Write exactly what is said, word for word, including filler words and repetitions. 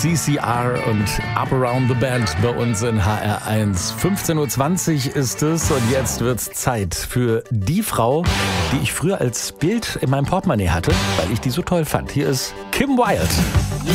C C R und Up Around the Band bei uns in H R eins. fünfzehn Uhr zwanzig ist es und jetzt wird's Zeit für die Frau, die ich früher als Bild in meinem Portemonnaie hatte, weil ich die so toll fand. Hier ist Kim Wilde.